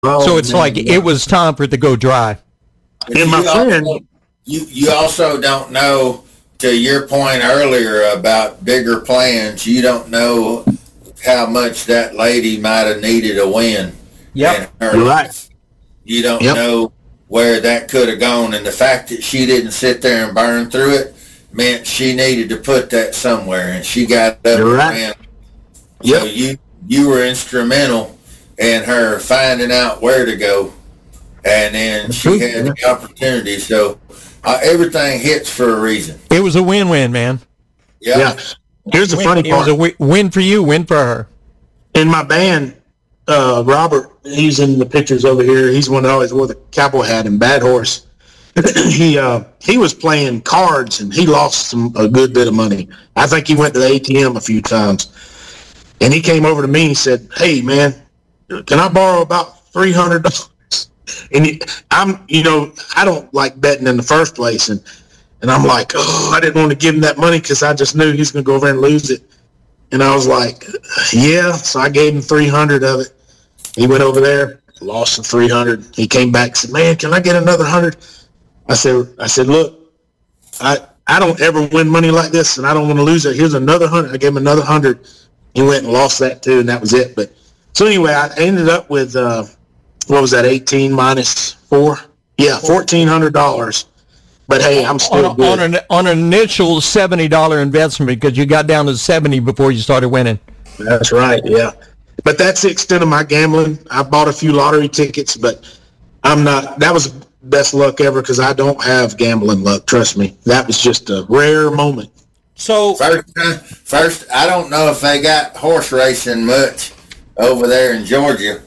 So Oh it's like man, it was time for it to go dry. and my friend, You also don't know, to your point earlier about bigger plans, you don't know how much that lady might have needed a win in her you're right. life. You don't Yep, know where that could have gone, and the fact that she didn't sit there and burn through it meant she needed to put that somewhere, and she got up you're and right. ran. So Yep, you were instrumental in her finding out where to go, and then that's she true. had Yeah. the opportunity. So everything hits for a reason. It was a win-win, man. Yeah. Yeah. Here's the funny It was part. a win for you, win for her. In my band, Robert, he's in the pictures over here. He's one that always wore the cowboy hat and Bad Horse. He was playing cards and he lost a good bit of money. I think he went to the ATM a few times. And he came over to me and he said, "Hey man, can I borrow about $300?" And I don't like betting in the first place, and I'm like, oh, I didn't want to give him that money because I just knew he was going to go over and lose it. And I was like, yeah. So I gave him 300 of it. He went over there, lost the 300. He came back and said, "Man, can I get another 100?" I said, "Look, I don't ever win money like this, and I don't want to lose it. Here's another 100." I gave him another 100. He went and lost that too, and that was it. But so anyway, I ended up with what was that? 18 minus 4? Yeah, $1,400. But hey, I'm still good. On an initial $70 investment because you got down to 70 before you started winning. That's right. Yeah, but that's the extent of my gambling. I bought a few lottery tickets, but I'm not. That was best luck ever because I don't have gambling luck. Trust me, that was just a rare moment. So First, I don't know if they got horse racing much over there in Georgia.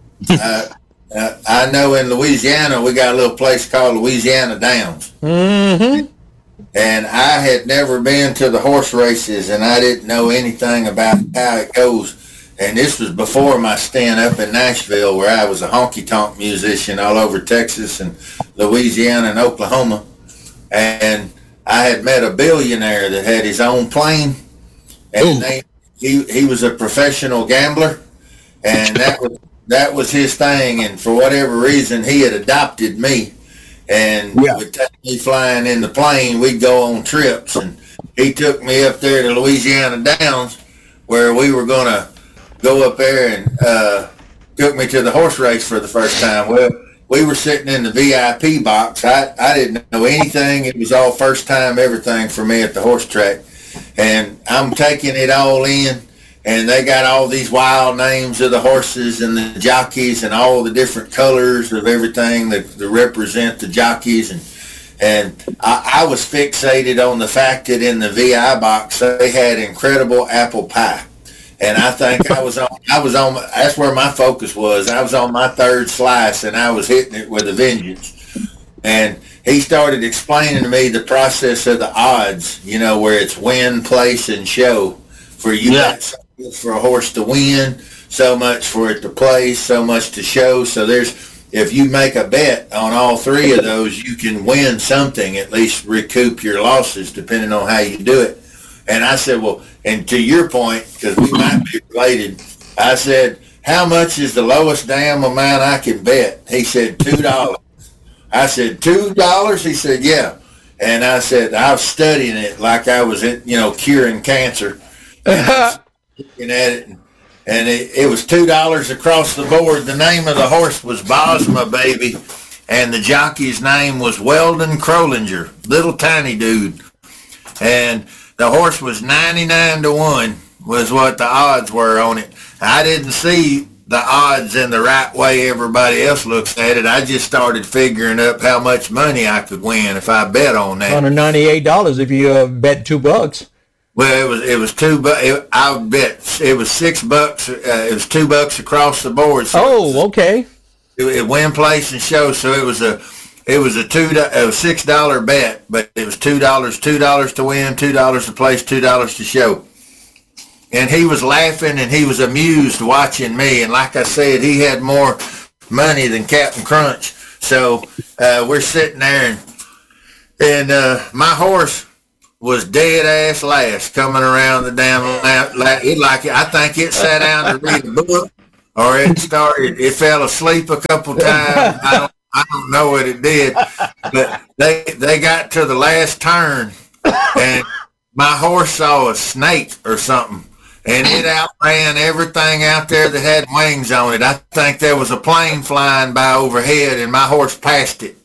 I know in Louisiana we got a little place called Louisiana Downs. mm-hmm. And I had never been to the horse races, and I didn't know anything about how it goes. And this was before my stint up in Nashville, where I was a honky-tonk musician all over Texas and Louisiana and Oklahoma. And I had met a billionaire that had his own plane, and he was a professional gambler, and that was his thing. And for whatever reason, he had adopted me. And would take me flying in the plane. We'd go on trips, and he took me up there to Louisiana Downs, where we were going to go up there, and took me to the horse race for the first time. Well, we were sitting in the VIP box. I didn't know anything. It was all first time everything for me at the horse track, and I'm taking it all in. And they got all these wild names of the horses and the jockeys and all the different colors of everything that represent the jockeys. And I was fixated on the fact that in the VI box they had incredible apple pie. And I think I was on, that's where my focus was. I was on my third slice and I was hitting it with a vengeance. And he started explaining to me the process of the odds, where it's win, place, and show. For you got so much for a horse to win, so much for it to place, so much to show. So if you make a bet on all three of those, you can win something, at least recoup your losses, depending on how you do it. And I said, well, and to your point, because we might be related, I said, how much is the lowest damn amount I can bet? He said, $2. I said, $2? He said, yeah. And I said, I was studying it like I was, curing cancer. And I was looking at it, and it was $2 across the board. The name of the horse was Bosma, baby, and the jockey's name was Weldon Crolinger, little tiny dude. And the horse was 99-1 was what the odds were on it. I didn't see the odds in the right way everybody else looks at it. I just started figuring up how much money I could win if I bet on that. $198 if you bet $2. Well, it was $2. I would bet it was $6. It was $2 across the board. So okay. It win, place, and show. So it was a $6 bet, but it was $2 to win, $2 to place, $2 to show. And he was laughing and he was amused watching me. And like I said, he had more money than Captain Crunch. So we're sitting there, and my horse was dead ass last coming around the damn I think it sat down to read a book or it started. It fell asleep a couple times. I don't know what it did, but they got to the last turn, and my horse saw a snake or something, and it outran everything out there that had wings on it. I think there was a plane flying by overhead, and my horse passed it.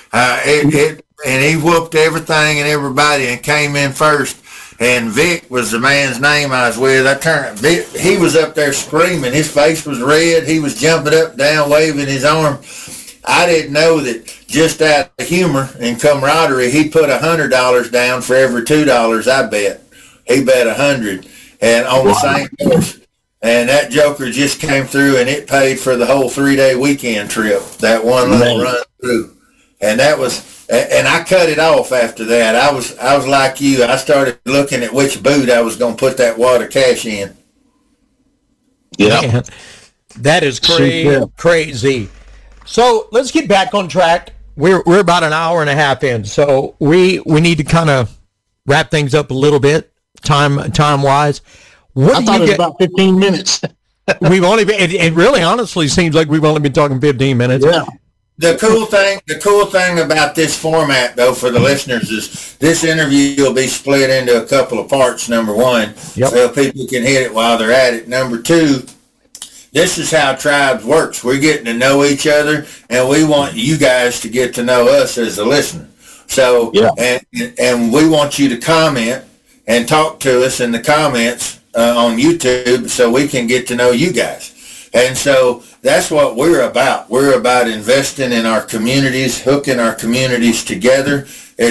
And he whooped everything and everybody and came in first. And Vic was the man's name I was with. Vic, he was up there screaming. His face was red. He was jumping up, down, waving his arm. I didn't know that just out of humor and camaraderie, he put $100 down for every $2 I bet. He bet 100 and on the same horse. And that joker just came through, and it paid for the whole 3-day weekend trip, that one little run through. And that was, and I cut it off after that. I was like you. I started looking at which boot I was going to put that wad of cash in. Yeah. That is crazy. So let's get back on track. We're about an hour and a half in, so we need to kind of wrap things up a little bit time wise. I thought it was about 15 minutes. We've only been, it really honestly seems like we've only been talking 15 minutes. Yeah. The cool thing about this format, though, for the listeners is this interview will be split into a couple of parts. Number one, so people can hit it while they're at it. Number two, this is how Tribes works. We're getting to know each other, and we want you guys to get to know us as a listener. So, and we want you to comment and talk to us in the comments on YouTube so we can get to know you guys. And so that's what we're about. We're about investing in our communities, hooking our communities together.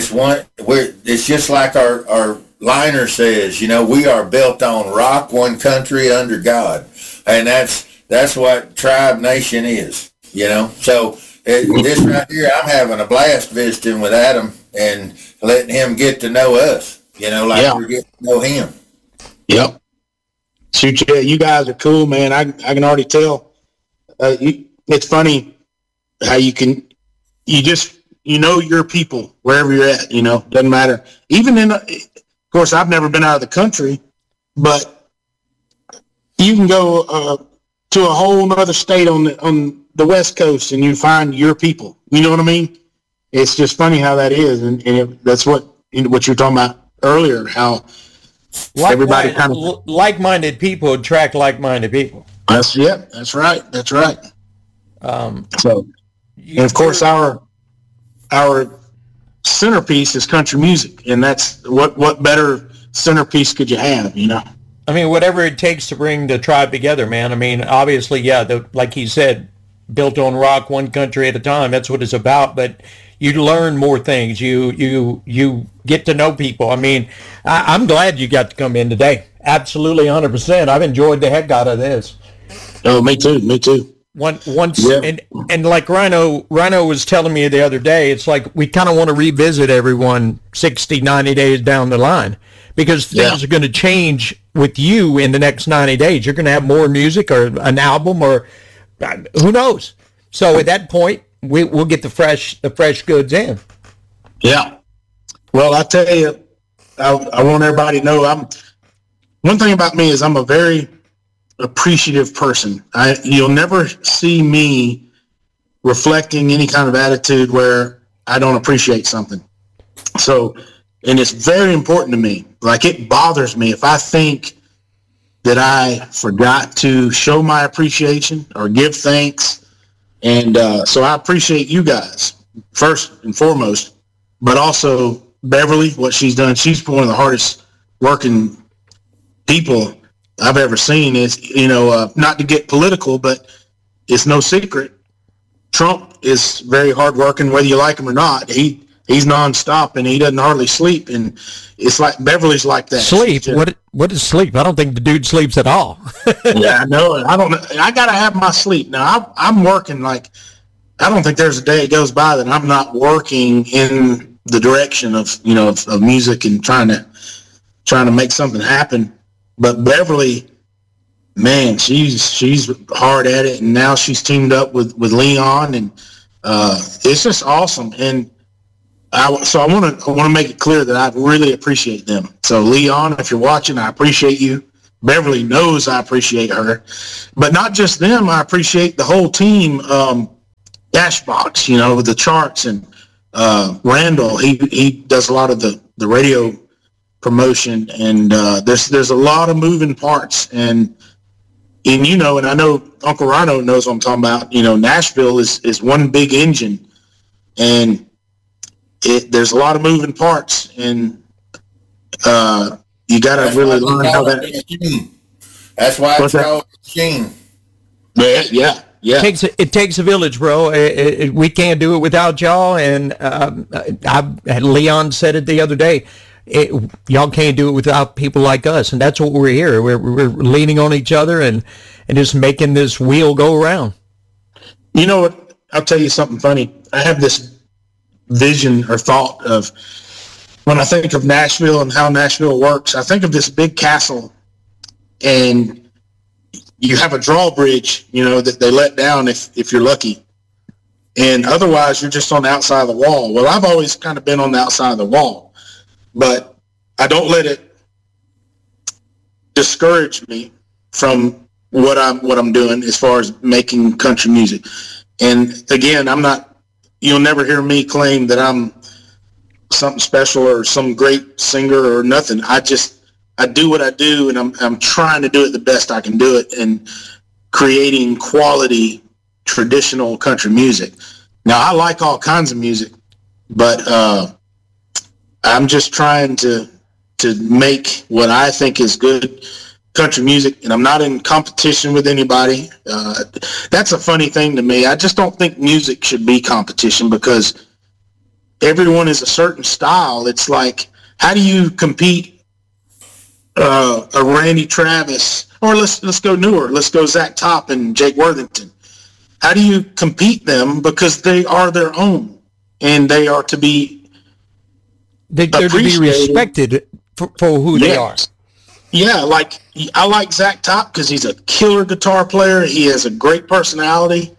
It's just like our liner says, we are built on rock, one country under God. And that's what Tribe Nation is, So this right here, I'm having a blast visiting with Adam and letting him get to know us, we're getting to know him. Yep. Shoot, you guys are cool, man. I can already tell. It's funny how you know your people wherever you're at. Doesn't matter. Even of course, I've never been out of the country, but you can go to a whole other state on the West Coast and you find your people. You know what I mean? It's just funny how that is, and that's what you were talking about earlier. How everybody kind of like-minded people attract like-minded people. That's right. That's right. And of course, our centerpiece is country music, and that's what better centerpiece could you have? I mean, whatever it takes to bring the tribe together, man. I mean, obviously, like he said, built on rock, one country at a time. That's what it's about. But you learn more things. You get to know people. I mean, I'm glad you got to come in today. Absolutely, 100%. I've enjoyed the heck out of this. Oh, me too. And like Rhino was telling me the other day, it's like we kind of want to revisit everyone 60, 90 days down the line because things are going to change with you in the next 90 days. You're going to have more music or an album or who knows. So at that point, we'll get the fresh goods in. Yeah. Well, I tell you, I want everybody to know one thing about me is I'm a very appreciative person. You'll never see me reflecting any kind of attitude where I don't appreciate something. So, and it's very important to me. Like, it bothers me if I think that I forgot to show my appreciation or give thanks. And so I appreciate you guys first and foremost, but also Beverly, what she's done. She's one of the hardest working people I've ever seen. Is not to get political, but it's no secret. Trump is very hardworking, whether you like him or not. He's nonstop and he doesn't hardly sleep. And it's like Beverly's like that. Sleep? What is sleep? I don't think the dude sleeps at all. Yeah, I know. I don't know. I gotta have my sleep now. I'm working like I don't think there's a day it goes by that I'm not working in the direction of of music and trying to make something happen. But Beverly, man, she's hard at it, and now she's teamed up with Leon, and it's just awesome. And I want to make it clear that I really appreciate them. So Leon, if you're watching, I appreciate you. Beverly knows I appreciate her, but not just them. I appreciate the whole team. Dashbox, you know, with the charts, and Randall, he does a lot of the radio promotion, and there's a lot of moving parts, and you know, and I know Uncle Rhino knows what I'm talking about. You know, Nashville is one big engine, and there's a lot of moving parts, and you got to really learn how that. That's why it's called a machine. Yeah. It takes a village, bro. We can't do it without y'all. And Leon said it the other day. Y'all can't do it without people like us, and that's what we're here. We're leaning on each other and just making this wheel go around. You know what? I'll tell you something funny. I have this vision or thought of when I think of Nashville and how Nashville works. I think of this big castle, and you have a drawbridge, you know, that they let down if you're lucky. And otherwise, you're just on the outside of the wall. Well, I've always kind of been on the outside of the wall, but I don't let it discourage me from what I'm doing as far as making country music. And again, you'll never hear me claim that I'm something special or some great singer or nothing. I do what I do, and I'm trying to do it the best I can do it, and creating quality traditional country music. Now, I like all kinds of music, but I'm just trying to make what I think is good country music, and I'm not in competition with anybody. That's a funny thing to me. I just don't think music should be competition, because everyone is a certain style. It's like, how do you compete a Randy Travis, or let's go newer. Let's go Zach Top and Jake Worthington. How do you compete them? Because they are their own, and they are to be they're to be respected for who they are. Yeah, like I like Zach Top because he's a killer guitar player. He has a great personality,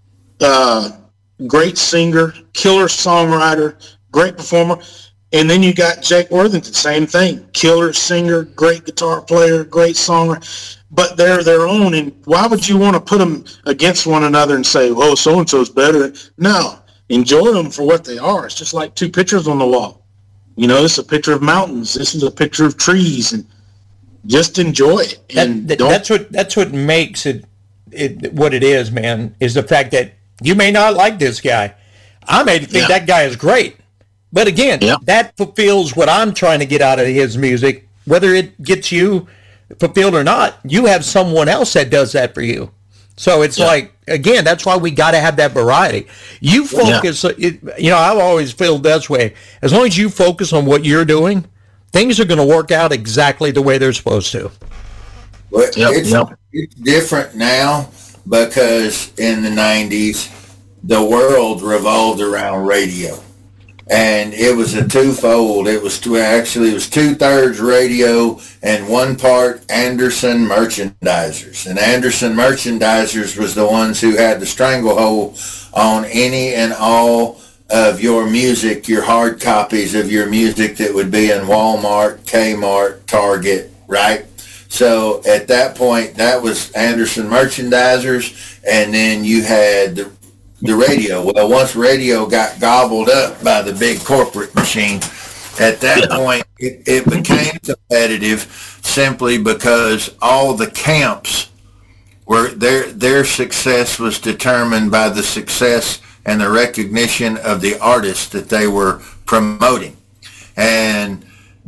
great singer, killer songwriter, great performer. And then you got Jake Worthington, same thing. Killer singer, great guitar player, great songwriter. But they're their own, and why would you want to put them against one another and say, oh, so-and-so's better? No, enjoy them for what they are. It's just like two pictures on the wall. You know, this is a picture of mountains. This is a picture of trees, and just enjoy it. And that's what makes it what it is, man, is the fact that you may not like this guy. I may think that guy is great. But again, that fulfills what I'm trying to get out of his music. Whether it gets you fulfilled or not, you have someone else that does that for you. So it's like, again, that's why we got to have that variety. You focus, I've always felt this way. As long as you focus on what you're doing, things are going to work out exactly the way they're supposed to. Well, it's different now, because in the 90s, the world revolved around radio. And it was a twofold. It was 2/3 radio and 1 part Anderson merchandisers. And Anderson merchandisers was the ones who had the stranglehold on any and all of your music, your hard copies of your music that would be in Walmart, Kmart, Target, right? So at that point, that was Anderson merchandisers, and then you had the radio. Well, once radio got gobbled up by the big corporate machine, at that point, it became competitive simply because all the camps were their success was determined by the success and the recognition of the artists that they were promoting. And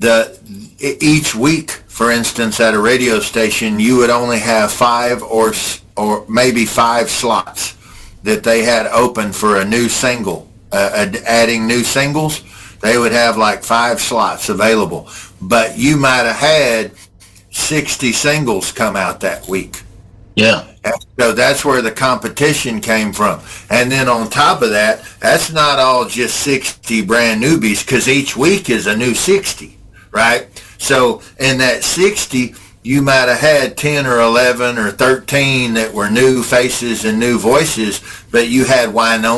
each week, for instance, at a radio station, you would only have 5 or maybe 5 slots that they had open for a new single, adding new singles. They would have like 5 slots available, but you might have had 60 singles come out that week. Yeah. So that's where the competition came from. And then on top of that, that's not all just 60 brand newbies, because each week is a new 60, right? So in that 60, you might have had 10 or 11 or 13 that were new faces and new voices, but you had Winona,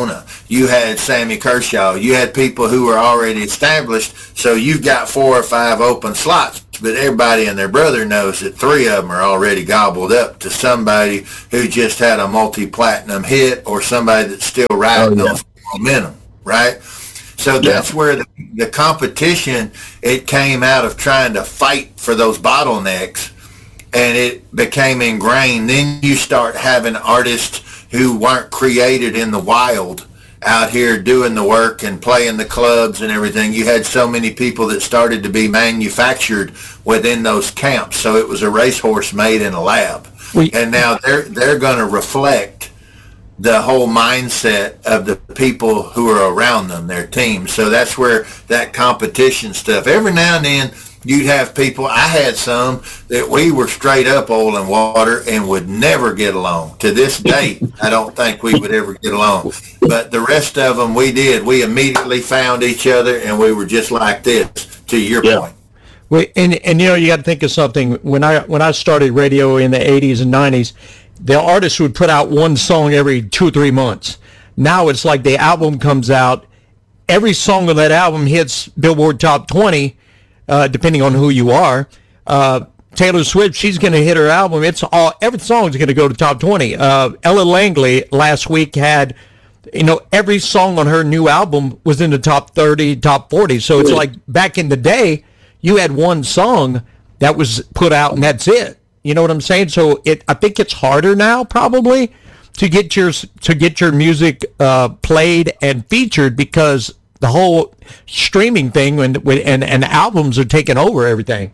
You had Sammy Kershaw. You had people who were already established. So you've got 4 or 5 open slots, but everybody and their brother knows that 3 of them are already gobbled up to somebody who just had a multi-platinum hit or somebody that's still riding on momentum, right? So that's where the competition, it came out of trying to fight for those bottlenecks, and it became ingrained. Then you start having artists who weren't created in the wild out here doing the work and playing the clubs and everything. You had so many people that started to be manufactured within those camps. So it was a racehorse made in a lab. And now they're going to reflect the whole mindset of the people who are around them, their teams. So that's where that competition stuff, every now and then you'd have people, I had some that we were straight up oil and water and would never get along. To this day, I don't think we would ever get along. But the rest of them, we did. We immediately found each other, and we were just like this, to your point. Well, and you know, you got to think of something. When I started radio in the 80s and 90s, the artists would put out one song every 2 or 3 months. Now it's like the album comes out, every song on that album hits Billboard Top 20, depending on who you are. Taylor Swift, she's going to hit her album. Every song is going to go to top 20. Ella Langley last week had, you know, every song on her new album was in the top 30, top 40. So it's like back in the day, you had one song that was put out and that's it. You know what I'm saying? So I think it's harder now probably to get your music played and featured, because the whole streaming thing and albums are taking over everything.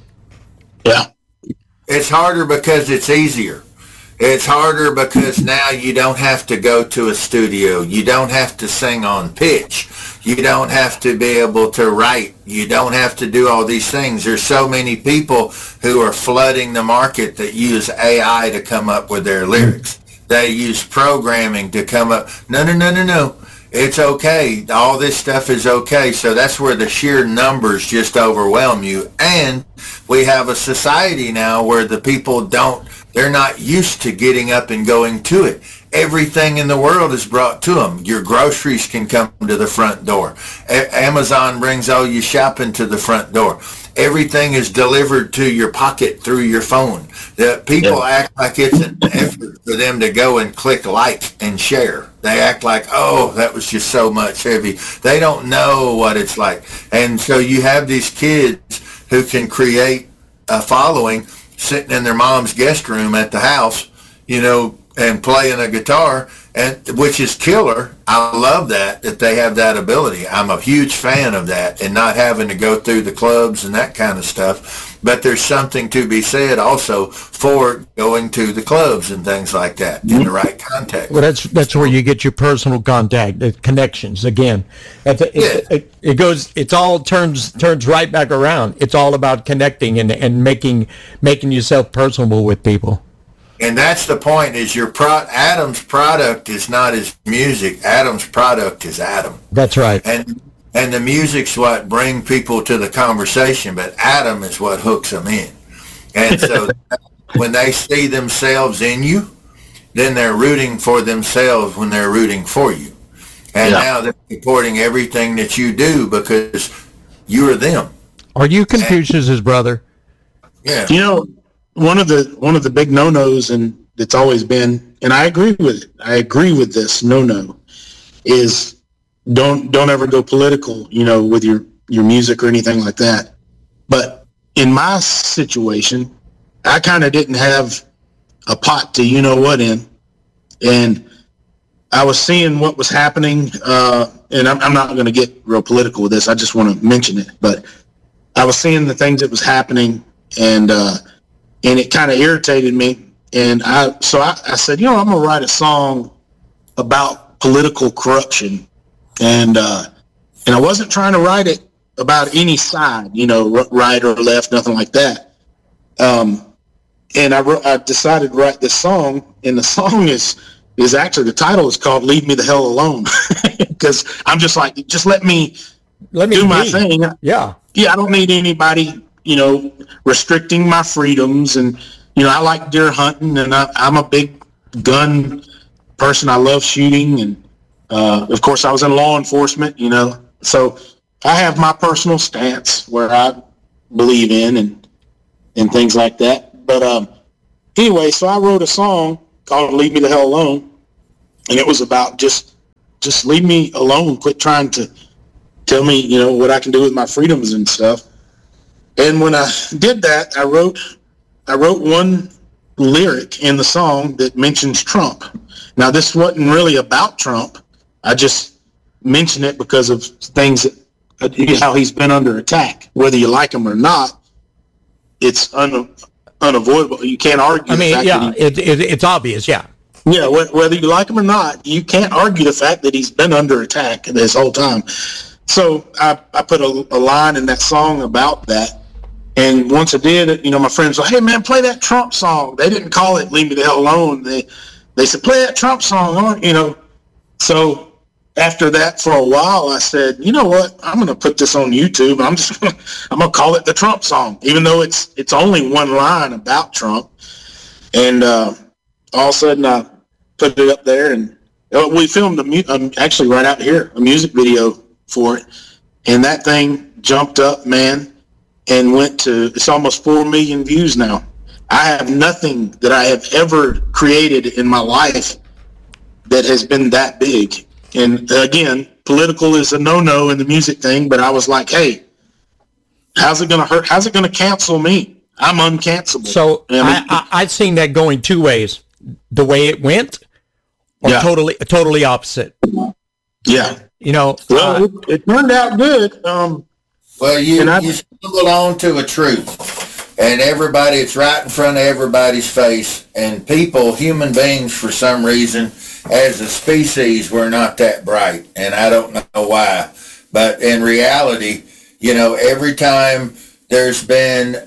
Yeah. It's harder because it's easier. It's harder because now you don't have to go to a studio. You don't have to sing on pitch. You don't have to be able to write. You don't have to do all these things. There's so many people who are flooding the market that use AI to come up with their lyrics. They use programming to come up. No. It's okay. All this stuff is okay. So that's where the sheer numbers just overwhelm you. And we have a society now where the people they're not used to getting up and going to it. Everything in the world is brought to them. Your groceries can come to the front door. Amazon brings all your shopping to the front door. Everything is delivered to your pocket through your phone. The people act like it's an effort for them to go and click like and share. They act like, oh, that was just so much heavy. They don't know what it's like. And so you have these kids who can create a following sitting in their mom's guest room at the house, you know, and playing a guitar, and which is killer. I love that they have that ability. I'm a huge fan of that, and not having to go through the clubs and that kind of stuff. But there's something to be said also for going to the clubs and things like that in the right context. Well, that's where you get your personal contact, the connections. Again, it all turns right back around. It's all about connecting and making yourself personable with people. And that's the point, is Adam's product is not his music. Adam's product is Adam. That's right. And the music's what bring people to the conversation, but Adam is what hooks them in. And so when they see themselves in you, then they're rooting for themselves when they're rooting for you. And now they're supporting everything that you do because you're them. Are you Confucius's brother? Yeah. You know, one of the big no-nos, and it's always been, and I agree with this no-no, is don't ever go political, you know, with your music or anything like that. But in my situation, I kind of didn't have a pot to you-know-what in, and I was seeing what was happening, and I'm not going to get real political with this. I just want to mention it, but I was seeing the things that was happening, and it kind of irritated me. And I said, you know, I'm going to write a song about political corruption. And I wasn't trying to write it about any side, you know, right or left, nothing like that. And I decided to write this song, and the song is actually, the title is called Leave Me the Hell Alone. Because I'm just like, just let me do my thing. Yeah. Yeah, I don't need anybody, you know, restricting my freedoms. And, you know, I like deer hunting, and I'm a big gun person. I love shooting, and Of course, I was in law enforcement, so I have my personal stance where I believe in and things like that. But anyway, so I wrote a song called "Leave Me the Hell Alone," and it was about just leave me alone. Quit trying to tell me, what I can do with my freedoms and stuff. And when I did that, I wrote one lyric in the song that mentions Trump. Now, this wasn't really about Trump. I just mentioned it because of things how he's been under attack. Whether you like him or not, it's unavoidable. You can't argue. I mean, it's obvious, yeah. Yeah, whether you like him or not, you can't argue the fact that he's been under attack this whole time. So I put a line in that song about that. And once I did, my friends were, "Hey, man, play that Trump song." They didn't call it "Leave Me the Hell Alone." They said, "Play that Trump song," So after that, for a while, I said, "You know what? I'm going to put this on YouTube. I'm going to call it the Trump song," even though it's only one line about Trump. And all of a sudden, I put it up there, and we filmed actually right out here a music video for it, and that thing jumped up, man, and it's almost 4 million views now. I have nothing that I have ever created in my life that has been that big. And again, political is a no-no in the music thing, but I was like, hey, how's it going to hurt? How's it going to cancel me? I'm uncancelable. So I've seen that going two ways. The way it went, or totally opposite. Yeah. Well, it turned out good. Well, you stumbled on to a truth, and it's right in front of everybody's face, and human beings, for some reason, as a species, we're not that bright, and I don't know why. But in reality, every time there's been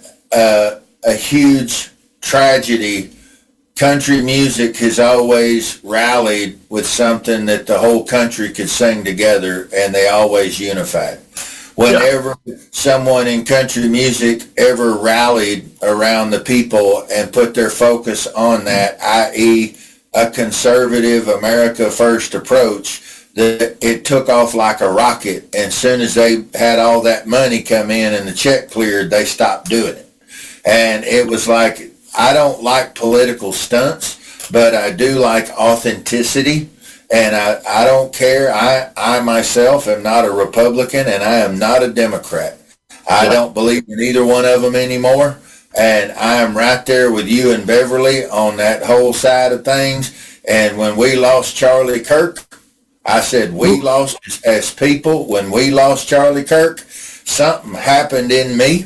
a huge tragedy, country music has always rallied with something that the whole country could sing together, and they always unified. Whenever someone in country music ever rallied around the people and put their focus on that, i.e. a conservative America First approach, that it took off like a rocket. And as soon as they had all that money come in and the check cleared, they stopped doing it. And it was like, I don't like political stunts, but I do like authenticity. And I don't care. I myself am not a Republican, and I am not a Democrat. I don't believe in either one of them anymore. And I am right there with you and Beverly on that whole side of things. And when we lost Charlie Kirk, I said we lost as people. When we lost Charlie Kirk, something happened in me.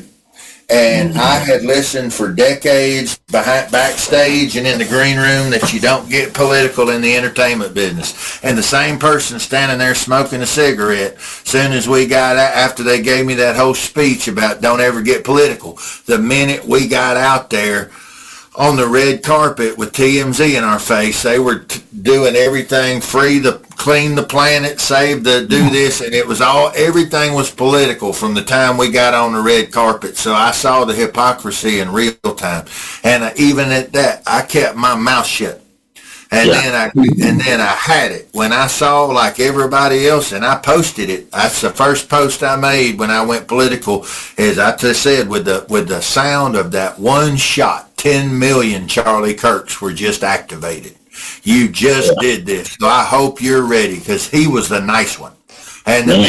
And I had listened for decades backstage and in the green room that you don't get political in the entertainment business. And the same person standing there smoking a cigarette, soon as we got out, after they gave me that whole speech about don't ever get political, the minute we got out there on the red carpet with TMZ in our face, they were doing everything free, clean the planet, save the do this, and it was everything was political from the time we got on the red carpet. So I saw the hypocrisy in real time, and even at that, I kept my mouth shut. And then I had it when I saw, like everybody else, and I posted it. That's the first post I made when I went political. Is I just said with the sound of that one shot, 10 million Charlie Kirks were just activated. You just did this, so I hope you're ready, because he was the nice one. And the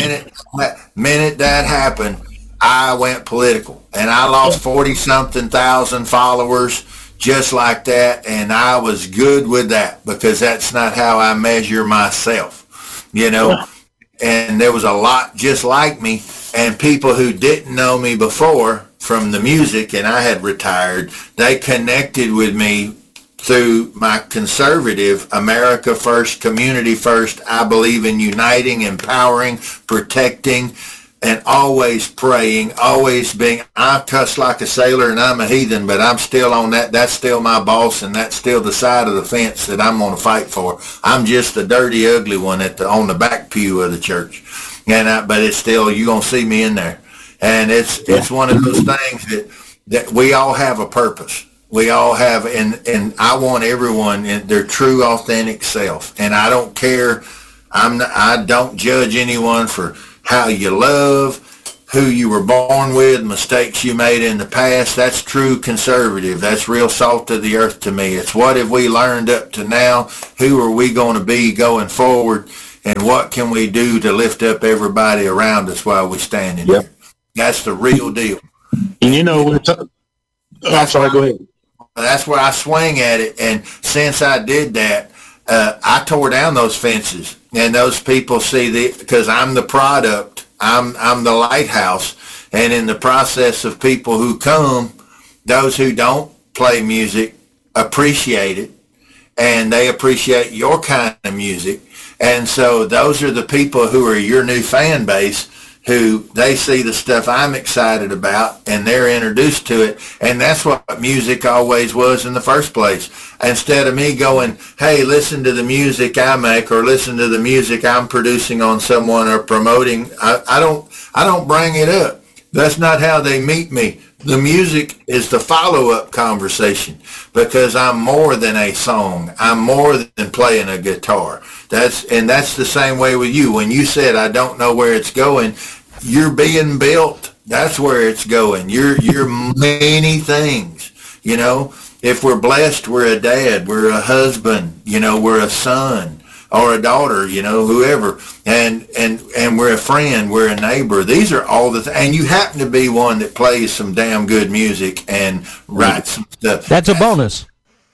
minute that happened, I went political, and I lost 40-something thousand followers. Just like that, and I was good with that, because that's not how I measure myself, and there was a lot just like me, and people who didn't know me before from the music, and I had retired, they connected with me through my conservative America First, community first. I believe in uniting, empowering, protecting, and always praying, always being, I cuss like a sailor and I'm a heathen, but I'm still on that. That's still my boss, and that's still the side of the fence that I'm going to fight for. I'm just the dirty, ugly one on the back pew of the church. But it's still, you're going to see me in there. And it's one of those things that we all have a purpose. We all have, and I want everyone in their true, authentic self. And I don't care I don't judge anyone for how you love, who you were born with, mistakes you made in the past. That's true conservative. That's real salt of the earth to me. It's what have we learned up to now? Who are we going to be going forward? And what can we do to lift up everybody around us while we're standing here? That's the real deal. And you know, I'm sorry, go ahead. That's where I swing at it. And since I did that, I tore down those fences. And those people see because I'm the product. I'm the lighthouse, and in the process of people who come, those who don't play music appreciate it, and they appreciate your kind of music. And so those are the people who are your new fan base, who they see the stuff I'm excited about, and they're introduced to it. And that's what music always was in the first place. Instead of me going, hey, listen to the music I make, or listen to the music I'm producing on someone or promoting, I don't bring it up. That's not how they meet me. The music is the follow-up conversation, because I'm more than a song. I'm more than playing a guitar. That's the same way with you. When you said, I don't know where it's going, you're being built. That's where it's going. You're many things. You know, if we're blessed, we're a dad, we're a husband, you know, we're a son or a daughter, you know, whoever, and we're a friend, we're a neighbor. These are all and you happen to be one that plays some damn good music and writes some stuff. That's a bonus.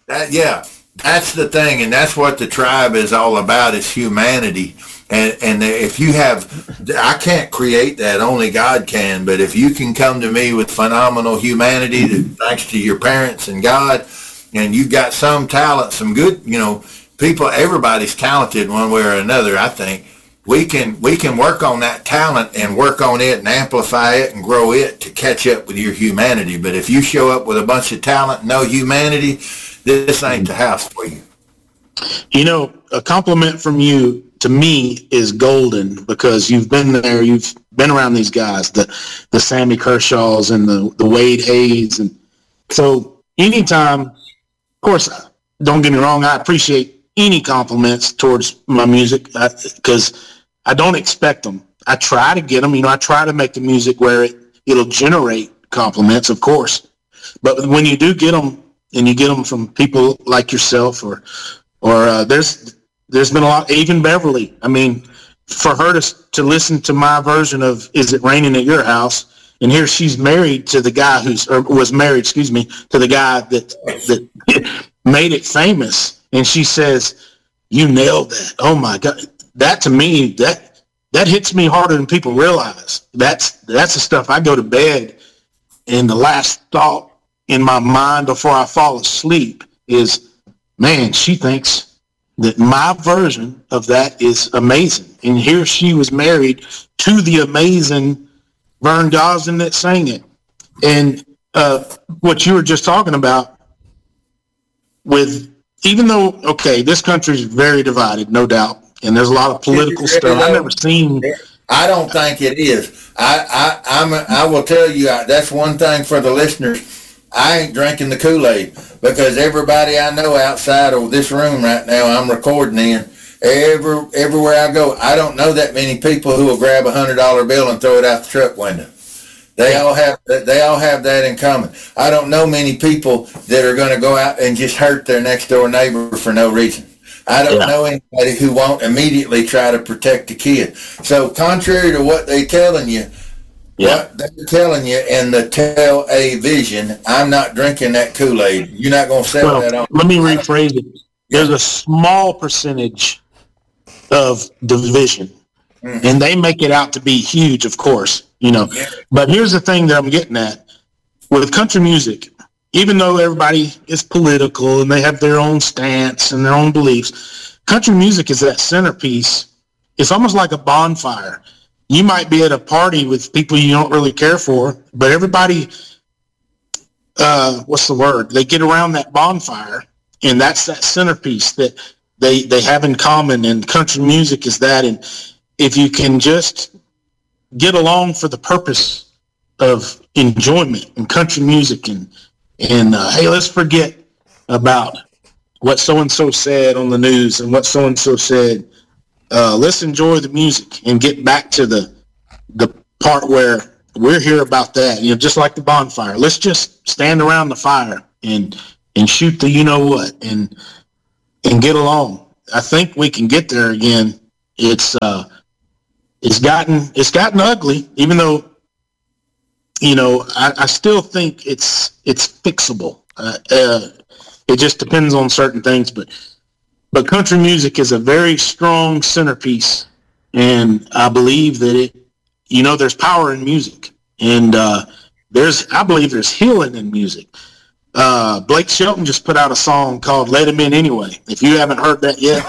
That's the thing, and that's what the tribe is all about, is humanity. And if you have, I can't create that, only God can, but if you can come to me with phenomenal humanity, thanks to your parents and God, and you got some talent, some good, you know, people, everybody's talented one way or another, I think. We can work on that talent and work on it and amplify it and grow it to catch up with your humanity. But if you show up with a bunch of talent, no humanity, this ain't the house for you. You know, a compliment from you to me is golden, because you've been there, you've been around these guys, the Sammy Kershaws and the Wade Hayes. And so anytime, of course, don't get me wrong, I appreciate any compliments towards my music, because I don't expect them. I try to get them. You know, I try to make the music where it'll generate compliments, of course. But when you do get them, and you get them from people like yourself, or there's been a lot, even Beverly. I mean, for her to listen to my version of "Is It Raining at Your House," and here she's married to the guy was married, to the guy that made it famous, and she says, "You nailed that." Oh my God, that to me, that hits me harder than people realize. That's the stuff I go to bed, and the last thought in my mind before I fall asleep is, man, she thinks that my version of that is amazing. And here she was married to the amazing Vern Gosdin that sang it. And what you were just talking about, with, even though, okay, this country is very divided, no doubt, and there's a lot of political stuff. I've never seen. I don't think it is. I will tell you, that's one thing for the listeners. I ain't drinking the Kool-Aid, because everybody I know outside of this room right now, I'm recording in, everywhere I go, I don't know that many people who will grab $100 bill and throw it out the truck window. They all have that in common. I don't know many people that are going to go out and just hurt their next door neighbor for no reason. I don't know anybody who won't immediately try to protect a kid. So contrary to what they're telling you, what they're telling you in the Tell A Vision, I'm not drinking that Kool-Aid. You're not going to sell that on. Let me rephrase it. There's a small percentage of division, and they make it out to be huge, of course, you know. But here's the thing that I'm getting at. With country music, even though everybody is political and they have their own stance and their own beliefs, country music is that centerpiece. It's almost like a bonfire. You might be at a party with people you don't really care for, but everybody, what's the word? They get around that bonfire, and that's that centerpiece that they have in common, and country music is that. And if you can just get along for the purpose of enjoyment and country music, and hey, let's forget about what so-and-so said on the news and what so-and-so said. let's enjoy the music and get back to the part where we're here about that. Just like the bonfire. Let's just stand around the fire and shoot the you-know-what and get along. I think we can get there again. It's gotten ugly, even though, I still think it's fixable. It just depends on certain things, but country music is a very strong centerpiece, and I believe that there's power in music, and I believe there's healing in music. Blake Shelton just put out a song called "Let Him In Anyway." If you haven't heard that yet,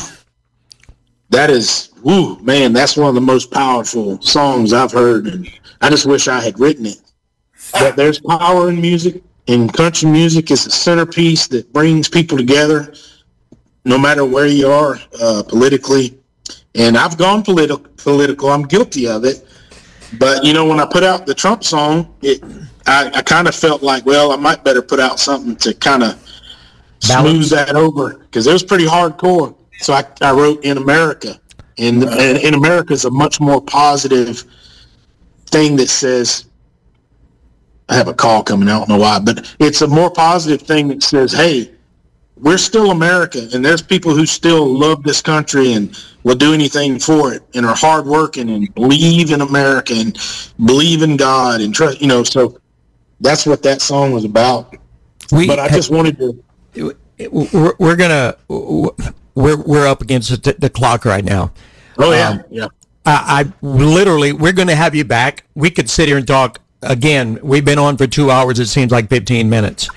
man, that's one of the most powerful songs I've heard, and I just wish I had written it. But there's power in music, and country music is a centerpiece that brings people together, no matter where you are politically. And I've gone political. I'm guilty of it. But, when I put out the Trump song, I kind of felt like, well, I might better put out something to kind of smooth that over, because it was pretty hardcore. So I wrote "In America." And "In America" is a much more positive thing that says, I have a call coming, I don't know why, but it's a more positive thing that says, hey, we're still America, and there's people who still love this country and will do anything for it and are hardworking and believe in America and believe in God and trust, so that's what that song was about. But I just wanted to... We're up against the clock right now. Oh, yeah, yeah. I literally, we're going to have you back. We could sit here and talk again. We've been on for 2 hours. It seems like 15 minutes.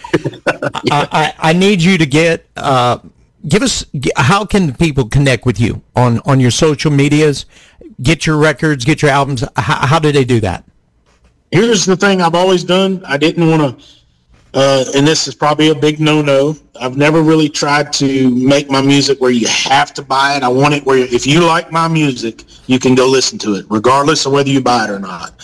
I need you to give us, how can people connect with you on your social medias, get your records, get your albums? How do they do that? Here's the thing I've always done. I didn't want to, and this is probably a big no-no. I've never really tried to make my music where you have to buy it. I want it where if you like my music, you can go listen to it, regardless of whether you buy it or not.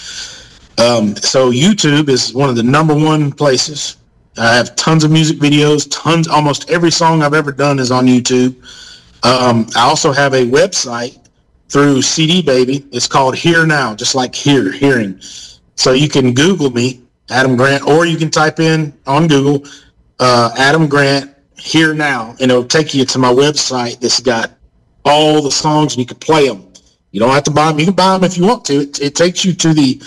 So YouTube is one of the number one places. I have tons of music videos, almost every song I've ever done is on YouTube. I also have a website through CD Baby. It's called Hear Now, just like hearing. So you can Google me, Adam Grant, or you can type in on Google, Adam Grant, Hear Now, and it'll take you to my website that's got all the songs, and you can play them. You don't have to buy them. You can buy them if you want to. It takes you to the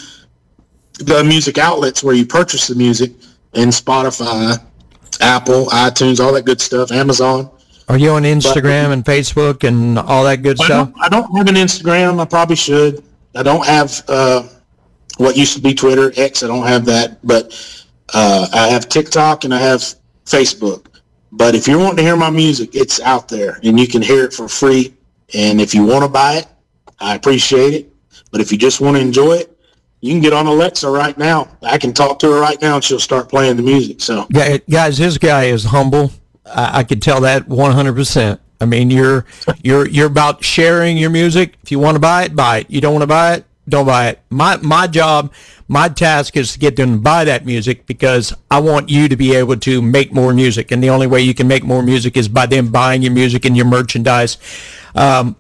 music outlets where you purchase the music, in Spotify, Apple, iTunes, all that good stuff, Amazon. Are you on Instagram and Facebook and all that good stuff? I don't have an Instagram. I probably should. I don't have what used to be Twitter, X. I don't have that. But I have TikTok and I have Facebook. But if you're wanting to hear my music, it's out there, and you can hear it for free. And if you want to buy it, I appreciate it. But if you just want to enjoy it, you can get on Alexa right now. I can talk to her right now, and she'll start playing the music. So, guys, this guy is humble. I could tell that 100%. I mean, you're about sharing your music. If you want to buy it. You don't want to buy it, don't buy it. My job, my task is to get them to buy that music, because I want you to be able to make more music, and the only way you can make more music is by them buying your music and your merchandise. I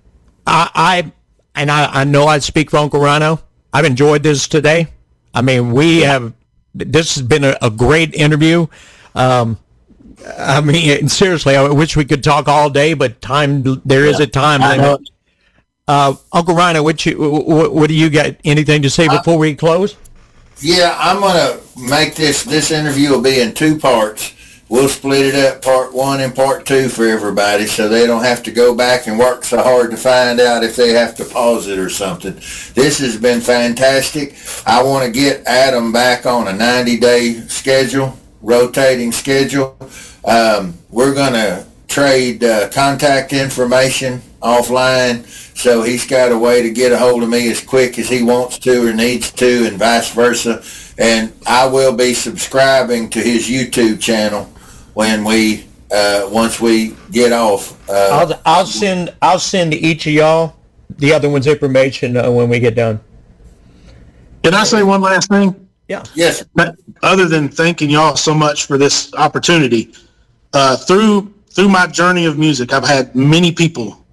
know I speak for Uncle Rhino. I've enjoyed this today. I mean, this has been a great interview. I mean, seriously, I wish we could talk all day, but there is a time limit. Uncle Rhino, what do you got? Anything to say before we close? Yeah, I'm going to make this interview will be in 2 parts. We'll split it up, part 1 and part 2 for everybody, so they don't have to go back and work so hard to find out if they have to pause it or something. This has been fantastic. I want to get Adam back on a 90-day schedule, rotating schedule. We're going to trade contact information offline, so he's got a way to get a hold of me as quick as he wants to or needs to, and vice versa. And I will be subscribing to his YouTube channel when we once we get off. I'll send to each of y'all the other one's information when we get done. Can I say one last thing? Yeah. Yes. Other than thanking y'all so much for this opportunity, through my journey of music, I've had many people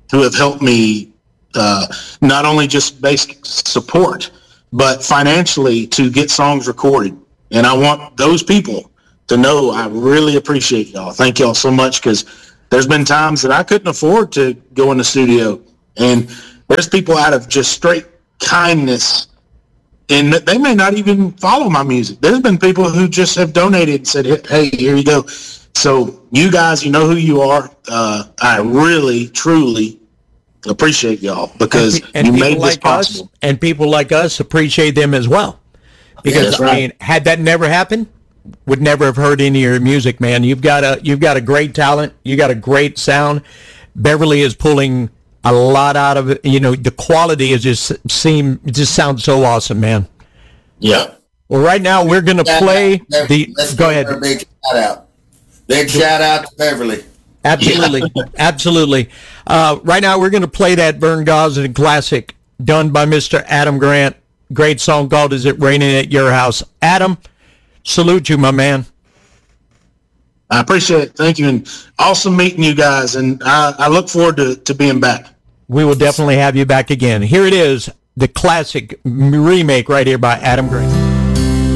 who have helped me not only just basic support, but financially to get songs recorded. And I want those people to know I really appreciate y'all. Thank y'all so much, because there's been times that I couldn't afford to go in the studio, and there's people out of just straight kindness, and they may not even follow my music. There's been people who just have donated and said, hey, here you go. So you guys, you know who you are. I really, truly appreciate y'all, because you made this possible. And people like us appreciate them as well. Because, I mean, had that never happened, would never have heard any of your music, man. You've got a great talent. You got a great sound. Beverly is pulling a lot out of it. You know, the quality is it just sounds so awesome, man. Yeah. Well, right now we're going to play go ahead. Big shout out to Beverly. Absolutely. Absolutely. Right now we're going to play that Vern Gosdin classic done by Mr. Adam Grant. Great song called Is It Raining at Your House? Adam, salute you, my man. I appreciate it. Thank you. And awesome meeting you guys. And I look forward to being back. We will definitely have you back again. Here it is, the classic remake right here by Adam Grant.